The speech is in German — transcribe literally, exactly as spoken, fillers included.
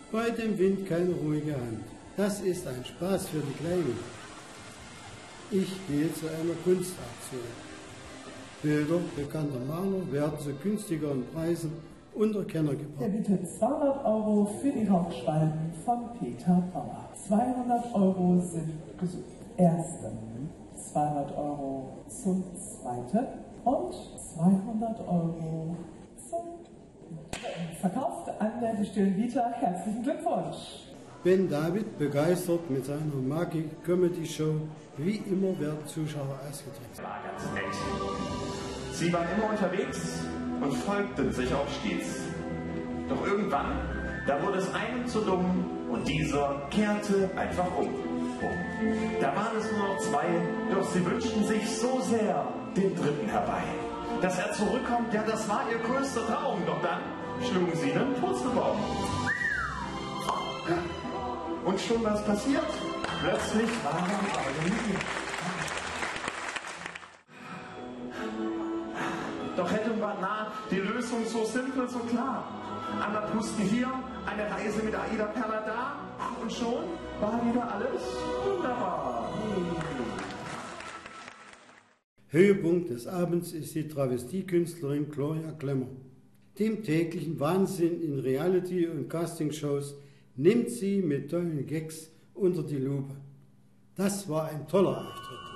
Bei dem Wind keine ruhige Hand. Das ist ein Spaß für die Kleinen. Ich gehe zu einer Kunstaktion. Bilder bekannter Maler werden zu günstigeren Preisen unter Kenner gebracht. Er bietet zweihundert Euro für die Rauchschwalben von Peter Bauer. zweihundert Euro sind gesucht. Ersten, zweihundert Euro zum zweiten und zweihundert Euro zum dritten. Verkauft an der stillen Vita. Herzlichen Glückwunsch! Ben David begeistert mit seiner Magik-Comedy-Show. Wie immer werden Zuschauer ausgetrickst. War ganz nett. Sie waren immer unterwegs und folgten sich auch stets. Doch irgendwann, da wurde es einem zu dumm und dieser kehrte einfach um. Da waren es nur noch zwei, doch sie wünschten sich so sehr den dritten herbei. Dass er zurückkommt, ja, das war ihr größter Traum. Doch dann schlugen sie einen Purzelbaum. Und schon was passiert? Plötzlich waren alle nie. Doch Rettung war nah, die Lösung so simpel, so klar. Einmal pusten hier, eine Reise mit Aida Perla da und schon war wieder alles wunderbar. Höhepunkt des Abends ist die Travestiekünstlerin Gloria Klemmer. Dem täglichen Wahnsinn in Reality- und Castingshows nimmt sie mit tollen Gags unter die Lupe. Das war ein toller Auftritt.